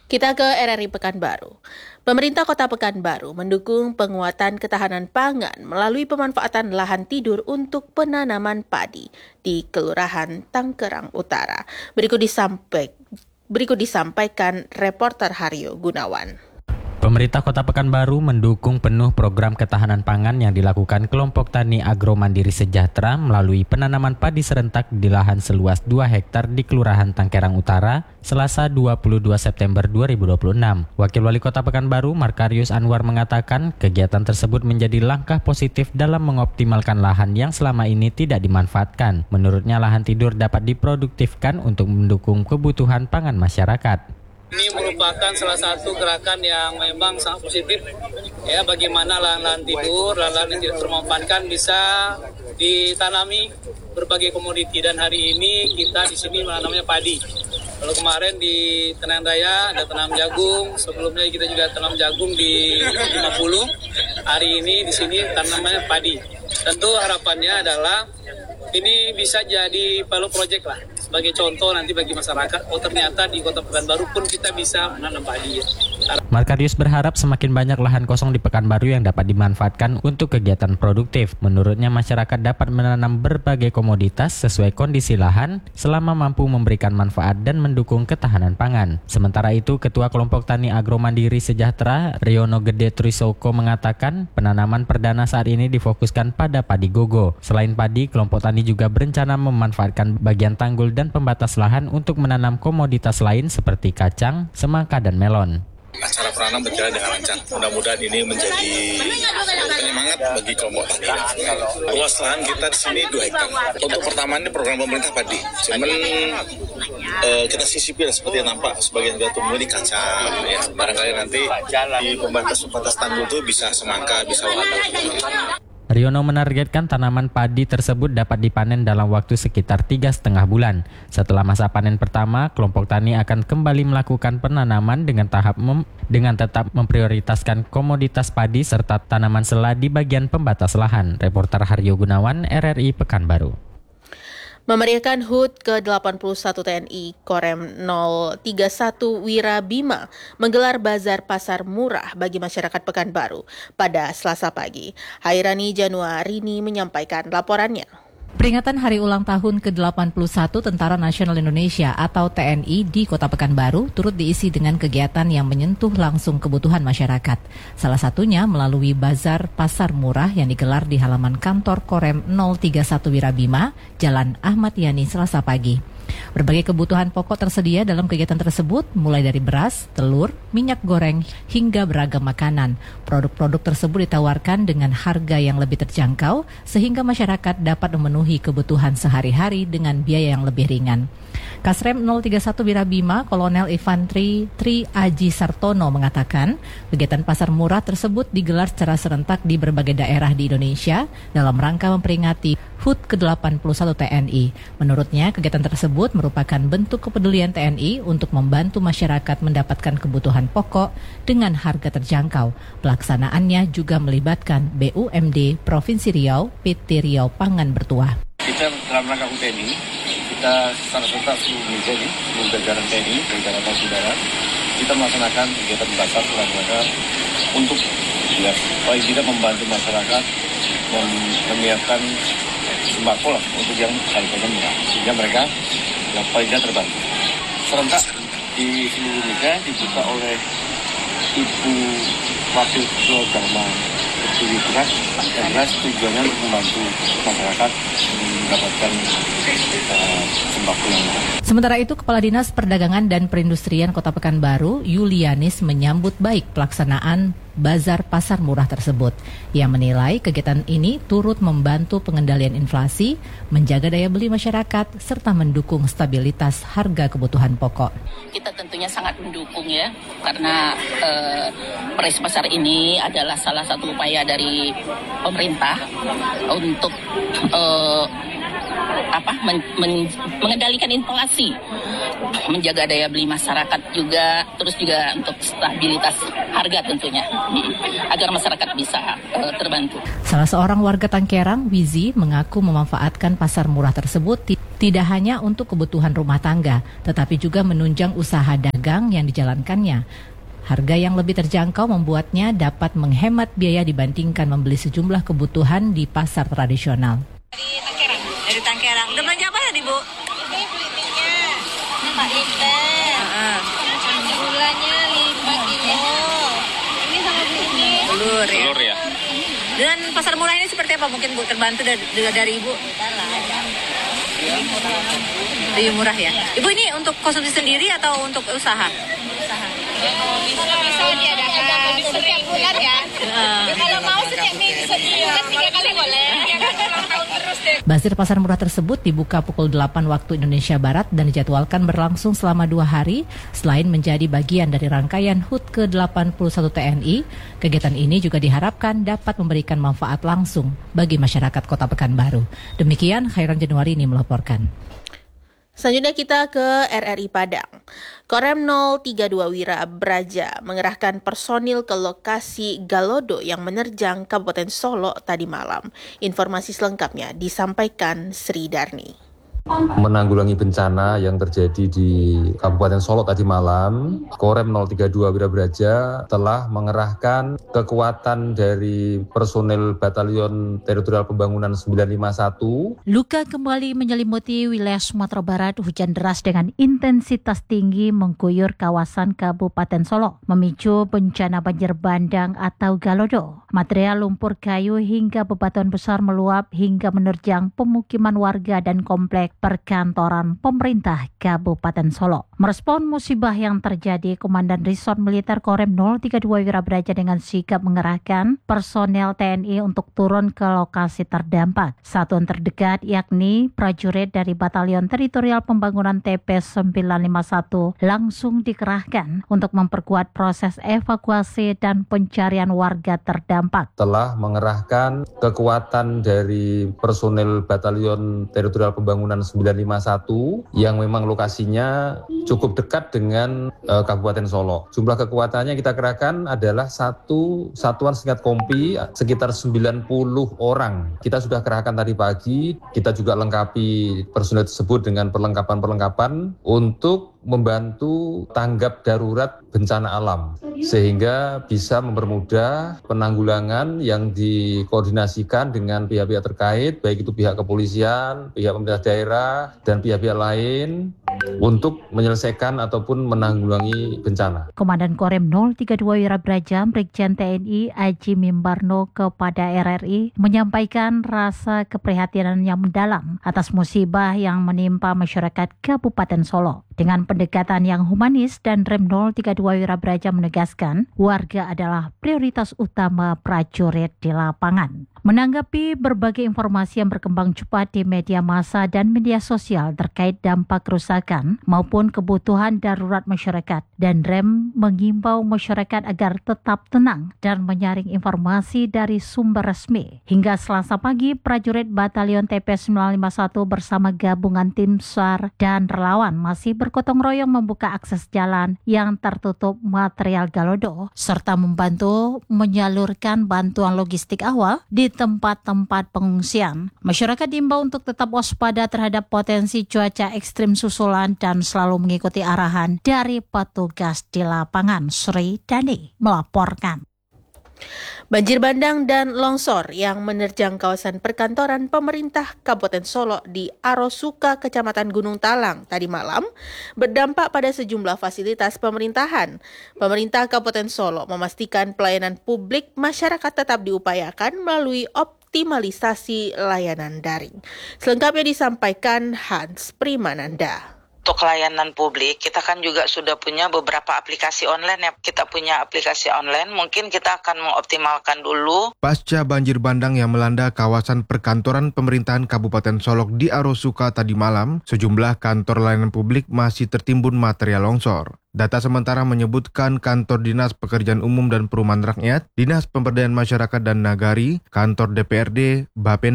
Kita ke RRI Pekanbaru. Pemerintah Kota Pekanbaru mendukung penguatan ketahanan pangan melalui pemanfaatan lahan tidur untuk penanaman padi di Kelurahan Tangkerang Utara. Berikut disampaikan reporter Haryo Gunawan. Pemerintah Kota Pekanbaru mendukung penuh program ketahanan pangan yang dilakukan kelompok tani Agro Mandiri Sejahtera melalui penanaman padi serentak di lahan seluas 2 hektar di Kelurahan Tangkerang Utara, Selasa 22 September 2026. Wakil Wali Kota Pekanbaru, Markarius Anwar mengatakan kegiatan tersebut menjadi langkah positif dalam mengoptimalkan lahan yang selama ini tidak dimanfaatkan. Menurutnya lahan tidur dapat diproduktifkan untuk mendukung kebutuhan pangan masyarakat. Ini merupakan salah satu gerakan yang memang sangat positif, ya, bagaimana lahan-lahan tidur, lahan-lahan yang tidak termanfaatkan bisa ditanami berbagai komoditi, dan hari ini kita di sini menanamnya padi. Kalau kemarin di Tenan Raya ada tanam jagung, sebelumnya kita juga tanam jagung di 50, hari ini di sini tanamnya padi. Tentu harapannya adalah ini bisa jadi pilot project lah, sebagai contoh nanti bagi masyarakat, ternyata di Kota Pekanbaru pun kita bisa menanam padi. Markarius berharap semakin banyak lahan kosong di Pekanbaru yang dapat dimanfaatkan untuk kegiatan produktif. Menurutnya masyarakat dapat menanam berbagai komoditas sesuai kondisi lahan selama mampu memberikan manfaat dan mendukung ketahanan pangan. Sementara itu, Ketua Kelompok Tani Agro Mandiri Sejahtera, Riono Gede Trisoko mengatakan penanaman perdana saat ini difokuskan pada padi gogo. Selain padi, kelompok tani juga berencana memanfaatkan bagian tanggul dan pembatas lahan untuk menanam komoditas lain seperti kacang, semangka, dan melon. Acara penanam berjalan dengan lancar. Mudah-mudahan ini menjadi penyemangat bagi kelompok tani. Luas lahan kita di sini 2 hektar. Untuk pertama ini program pemerintah padi. Cuman kita sisipin seperti yang nampak sebagian juga tumbuh di kacang. Ya, barangkali nanti di pembatas tanggul itu bisa semangka, bisa wadau. Riono menargetkan tanaman padi tersebut dapat dipanen dalam waktu sekitar 3,5 bulan. Setelah masa panen pertama, kelompok tani akan kembali melakukan penanaman dengan tetap memprioritaskan komoditas padi serta tanaman sela di bagian pembatas lahan. Reporter Haryo Gunawan, RRI Pekanbaru. Memeriahkan HUT ke-81 TNI Korem 031 Wirabima menggelar bazar pasar murah bagi masyarakat Pekanbaru pada Selasa pagi. Hairani Januarini menyampaikan laporannya. Peringatan Hari Ulang Tahun ke-81 Tentara Nasional Indonesia atau TNI di Kota Pekanbaru turut diisi dengan kegiatan yang menyentuh langsung kebutuhan masyarakat. Salah satunya melalui bazar pasar murah yang digelar di halaman kantor Korem 031 Wirabima, Jalan Ahmad Yani, Selasa pagi. Berbagai kebutuhan pokok tersedia dalam kegiatan tersebut, mulai dari beras, telur, minyak goreng, hingga beragam makanan. Produk-produk tersebut ditawarkan dengan harga yang lebih terjangkau, sehingga masyarakat dapat memenuhi kebutuhan sehari-hari dengan biaya yang lebih ringan. Kasrem 031 Wirabima, Kolonel Infantri Tri Aji Sartono mengatakan, kegiatan pasar murah tersebut digelar secara serentak di berbagai daerah di Indonesia dalam rangka memperingati HUT ke-81 TNI. Menurutnya, kegiatan tersebut merupakan bentuk kepedulian TNI untuk membantu masyarakat mendapatkan kebutuhan pokok dengan harga terjangkau. Pelaksanaannya juga melibatkan BUMD Provinsi Riau, PT Riau Pangan Bertuah. Kita dalam rangka HUT TNI, kita secara serentak seluruh Indonesia ini, seluruh jajaran TNI, jajaran saudara, kita melaksanakan kegiatan pasar dalam rangka untuk paling tidak membantu masyarakat menyiapkan sembako lah untuk yang harganya murah, sehingga mereka yang paling tidak terbantu. Serentak di seluruh Indonesia dibuka oleh Ibu Wakil Ketua Dharma Peduli Beras, yang jelas tujuannya untuk membantu masyarakat mendapatkan sembako yang murah. Sementara itu, Kepala Dinas Perdagangan dan Perindustrian Kota Pekanbaru, Yulianis, menyambut baik pelaksanaan bazar pasar murah tersebut. Ia menilai kegiatan ini turut membantu pengendalian inflasi, menjaga daya beli masyarakat, serta mendukung stabilitas harga kebutuhan pokok. Kita tentunya sangat mendukung ya, karena Pres Pasar ini adalah salah satu upaya dari pemerintah untuk mengendalikan inflasi, menjaga daya beli masyarakat juga, terus juga untuk stabilitas harga tentunya, agar masyarakat bisa terbantu. Salah seorang warga Tangkerang, Wizi, mengaku memanfaatkan pasar murah tersebut Tidak hanya untuk kebutuhan rumah tangga, tetapi juga menunjang usaha dagang yang dijalankannya. Harga yang lebih terjangkau membuatnya dapat menghemat biaya dibandingkan membeli sejumlah kebutuhan di pasar tradisional. Dari Tangkerang. Udah belanja apa tadi, Bu? Ini beli minyak 4 liter. Gulanya 5 kilo. Ini sama ini. Telur ya. Dengan pasar murah ini seperti apa? Mungkin Bu terbantu dari Ibu? Lebih murah ya. Ibu ini untuk konsumsi sendiri atau untuk usaha? Kalau bisa diadakan setiap bulan ya. Kalau mau setiap minggu, sebulan 3 kali boleh. Bazar pasar murah tersebut dibuka pukul 8 waktu Indonesia Barat dan dijadwalkan berlangsung selama 2 hari. Selain menjadi bagian dari rangkaian HUT ke-81 TNI, kegiatan ini juga diharapkan dapat memberikan manfaat langsung bagi masyarakat Kota Pekanbaru. Demikian Khairan Januari ini melaporkan. Selanjutnya kita ke RRI Padang. Korem 032 Wira Braja mengerahkan personil ke lokasi Galodo yang menerjang Kabupaten Solo tadi malam. Informasi selengkapnya disampaikan Sri Darni. Menanggulangi bencana yang terjadi di Kabupaten Solo tadi malam, Korem 032 Wira Braja telah mengerahkan kekuatan dari personel Batalion Teritorial Pembangunan 951. Luka kembali menyelimuti wilayah Sumatera Barat. Hujan deras dengan intensitas tinggi mengguyur kawasan Kabupaten Solo, memicu bencana banjir bandang atau Galodo. Material lumpur kayu hingga bebatuan besar meluap hingga menerjang pemukiman warga dan komplek perkantoran pemerintah Kabupaten Solo. Merespon musibah yang terjadi, Komandan Resort Militer Korem 032 Wira Braja dengan sigap mengerahkan personel TNI untuk turun ke lokasi terdampak. Satuan terdekat yakni prajurit dari Batalion Teritorial Pembangunan TP 951 langsung dikerahkan untuk memperkuat proses evakuasi dan pencarian warga terdampak. Telah mengerahkan kekuatan dari personel Batalion Teritorial Pembangunan 951 yang memang lokasinya cukup dekat dengan Kabupaten Solo. Jumlah kekuatannya kita kerahkan adalah satu satuan singkat kompi sekitar 90 orang. Kita sudah kerahkan tadi pagi, kita juga lengkapi personel tersebut dengan perlengkapan-perlengkapan untuk membantu tanggap darurat bencana alam sehingga bisa mempermudah penanggulangan yang dikoordinasikan dengan pihak-pihak terkait, baik itu pihak kepolisian, pihak pemerintah daerah, dan pihak-pihak lain untuk menyelesaikan ataupun menanggulangi bencana. Komandan Korem 032 Wira Braja Brigjen TNI Aji Mimbarno kepada RRI menyampaikan rasa keprihatinan yang mendalam atas musibah yang menimpa masyarakat Kabupaten Solo. Dengan pendekatan yang humanis dan Rem 032 Wira Braja menegaskan warga adalah prioritas utama prajurit di lapangan. Menanggapi berbagai informasi yang berkembang cepat di media massa dan media sosial terkait dampak kerusakan maupun kebutuhan darurat masyarakat, dan Rem mengimbau masyarakat agar tetap tenang dan menyaring informasi dari sumber resmi. Hingga Selasa pagi, prajurit Batalion TP 951 bersama gabungan tim SAR dan relawan masih bergotong royong membuka akses jalan yang tertutup material Galodo serta membantu menyalurkan bantuan logistik awal di tempat-tempat pengungsian. Masyarakat diimbau untuk tetap waspada terhadap potensi cuaca ekstrim susulan dan selalu mengikuti arahan dari petugas di lapangan. Sri Dani melaporkan. Banjir bandang dan longsor yang menerjang kawasan perkantoran pemerintah Kabupaten Solo di Arosuka, Kecamatan Gunung Talang tadi malam berdampak pada sejumlah fasilitas pemerintahan. Pemerintah Kabupaten Solo memastikan pelayanan publik masyarakat tetap diupayakan melalui optimalisasi layanan daring. Selengkapnya disampaikan Hans Primananda. Untuk layanan publik, kita kan juga sudah punya beberapa aplikasi online ya. Kita punya aplikasi online, mungkin kita akan mengoptimalkan dulu. Pasca banjir bandang yang melanda kawasan perkantoran pemerintahan Kabupaten Solok di Arosuka tadi malam, sejumlah kantor layanan publik masih tertimbun material longsor. Data sementara menyebutkan Kantor Dinas Pekerjaan Umum dan Perumahan Rakyat, Dinas Pemberdayaan Masyarakat dan Nagari, Kantor DPRD, Bapenda,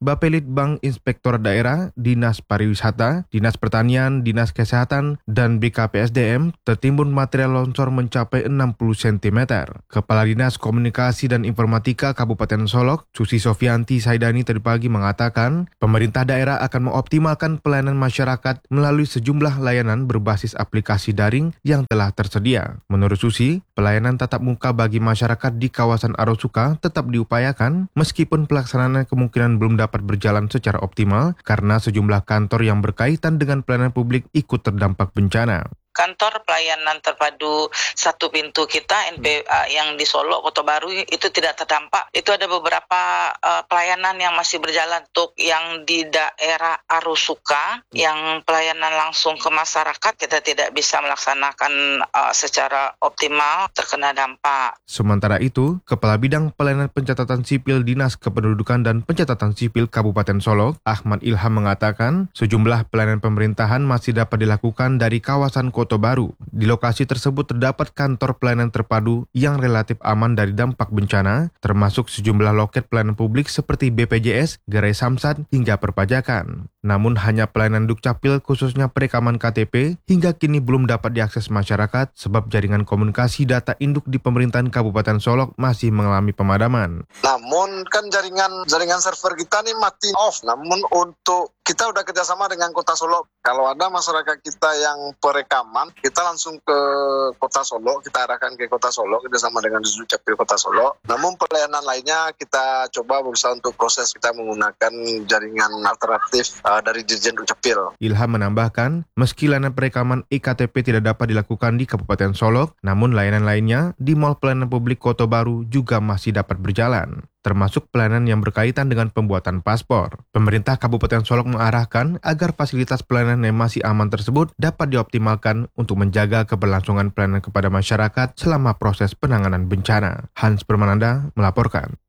Bapelitbang Inspektorat Daerah, Dinas Pariwisata, Dinas Pertanian, Dinas Kesehatan, dan BKPSDM tertimbun material longsor mencapai 60 cm. Kepala Dinas Komunikasi dan Informatika Kabupaten Solok, Susi Sofianti Saidani tadi pagi mengatakan, pemerintah daerah akan mengoptimalkan pelayanan masyarakat melalui sejumlah layanan berbasis aplikasi daring yang telah tersedia. Menurut Susi, pelayanan tatap muka bagi masyarakat di kawasan Arosuka tetap diupayakan meskipun pelaksanaannya kemungkinan belum dapat berjalan secara optimal karena sejumlah kantor yang berkaitan dengan pelayanan publik ikut terdampak bencana. Kantor pelayanan terpadu satu pintu kita yang di Solo, Kota Baru itu tidak terdampak. Itu ada beberapa pelayanan yang masih berjalan untuk yang di daerah Arosuka, yang pelayanan langsung ke masyarakat kita tidak bisa melaksanakan secara optimal terkena dampak. Sementara itu, Kepala Bidang Pelayanan Pencatatan Sipil Dinas Kependudukan dan Pencatatan Sipil Kabupaten Solok, Ahmad Ilham mengatakan, sejumlah pelayanan pemerintahan masih dapat dilakukan dari kawasan Kota Baru. Di lokasi tersebut terdapat kantor pelayanan terpadu yang relatif aman dari dampak bencana, termasuk sejumlah loket pelayanan publik seperti BPJS, Gerai Samsat, hingga perpajakan. Namun hanya pelayanan Dukcapil khususnya perekaman KTP hingga kini belum dapat diakses masyarakat sebab jaringan komunikasi data induk di pemerintahan Kabupaten Solok masih mengalami pemadaman. Namun kan jaringan server kita nih mati off. Namun untuk kita udah kerjasama dengan Kota Solok. Kalau ada masyarakat kita yang perekaman, kita langsung ke Kota Solok, kita arahkan ke Kota Solok kerjasama dengan Dukcapil Kota Solok. Namun pelayanan lainnya kita coba berusaha untuk proses kita menggunakan jaringan alternatif dari Dirjen Dukcapil. Ilham menambahkan, meski layanan perekaman iktp tidak dapat dilakukan di Kabupaten Solok, namun layanan lainnya di Mall Pelayanan Publik Kota Baru juga masih dapat berjalan, termasuk pelayanan yang berkaitan dengan pembuatan paspor. Pemerintah Kabupaten Solok mengarahkan agar fasilitas pelayanan yang masih aman tersebut dapat dioptimalkan untuk menjaga keberlangsungan pelayanan kepada masyarakat selama proses penanganan bencana. Hans Permananda melaporkan.